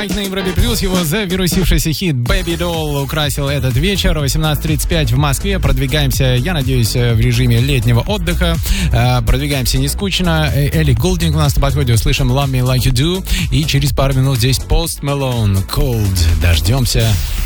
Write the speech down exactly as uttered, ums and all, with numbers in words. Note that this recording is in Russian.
Майк на Европе Плюс. Его завирусившийся хит Baby Doll украсил этот вечер. восемнадцать тридцать пять в Москве. Продвигаемся, я надеюсь, в режиме летнего отдыха. Продвигаемся не скучно. Элли Голдинг у нас на подходе. Услышим Love Me Like You Do. И через пару минут здесь Post Malone Cold. Дождемся.